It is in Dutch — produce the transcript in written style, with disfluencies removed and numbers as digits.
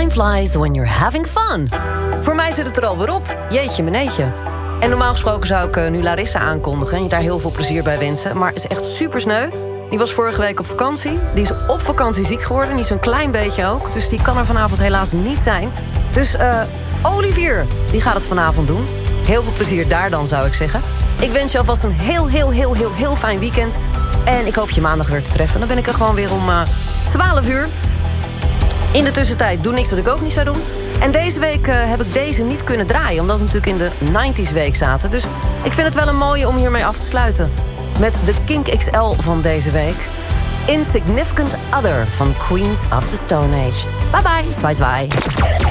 Time flies when you're having fun. Voor mij zit het er alweer op. Jeetje meneetje. En normaal gesproken zou ik nu Larissa aankondigen en je daar heel veel plezier bij wensen. Maar het is echt super sneu. Die was vorige week op vakantie. Die is op vakantie ziek geworden. Niet zo'n klein beetje ook. Dus die kan er vanavond helaas niet zijn. Dus Olivier, die gaat het vanavond doen. Heel veel plezier daar dan, zou ik zeggen. Ik wens je alvast een heel fijn weekend. En ik hoop je maandag weer te treffen. Dan ben ik er gewoon weer om 12 uur. In de tussentijd doe niks wat ik ook niet zou doen. En deze week heb ik deze niet kunnen draaien, omdat we natuurlijk in de 90s week zaten. Dus ik vind het wel een mooie om hiermee af te sluiten. Met de Kink XL van deze week. Insignificant Other van Queens of the Stone Age. Bye bye, zwaai zwaai.